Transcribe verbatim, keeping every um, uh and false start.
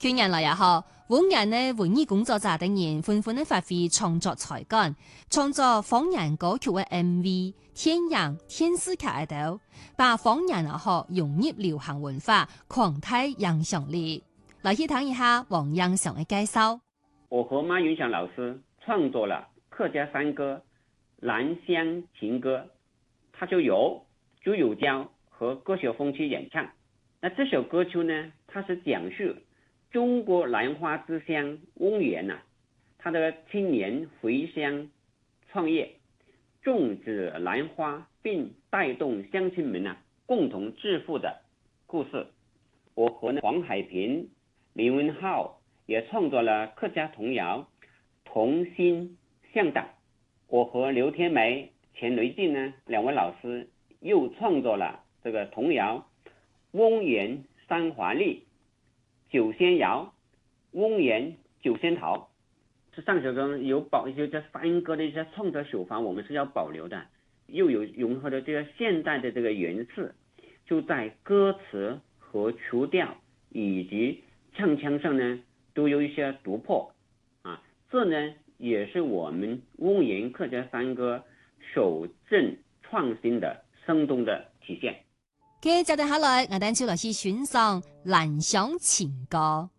去年来也好，往年呢文艺工作者等人纷纷的发挥创作才幹，創作方言歌曲嘅 M V、電影、電視劇等，把方言也好融入流行文化，擴大影響力。來去聽一下王陽祥嘅介紹。 我和馬雲祥老師創作了客家山歌《蘭香情歌》，它就由朱友嬌和歌手風去演唱。那這首歌曲呢，它是講述中國蘭花之鄉翁源啊，他的青年回鄉創業，種植蘭花，並帶動鄉親們啊共同致富的故事。我和黃海平、李文浩也創作了客家童謠《同心向黨》。我和劉天梅、錢雷靜呢兩位老師又創作了這個童謠《翁源三華麗》。九仙謠、翁源九仙桃，是上首歌有保一些这山歌的一些创作手法，我们是要保留的，又有融合的这个现代的这个元素，就在歌词和曲调以及唱腔上呢，都有一些突破啊。这呢也是我们翁源客家山歌守正創新的生動的體現。 接住下來，我哋就來去欣賞《蘭香情歌》。